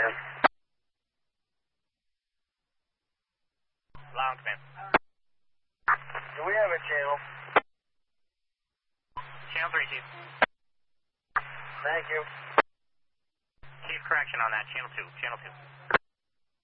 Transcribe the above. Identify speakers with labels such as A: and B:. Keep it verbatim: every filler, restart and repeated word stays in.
A: command.
B: Loud command.
A: Do we have a channel?
B: Channel three, Chief.
A: Thank you.
B: Chief, correction on that. Channel two. Channel two.